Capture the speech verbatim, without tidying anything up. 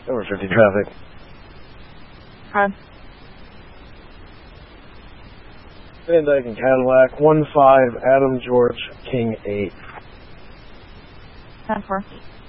Over fifty traffic. Okay. Van Dyke and Cadillac, one five, Adam George, King eight. ten four.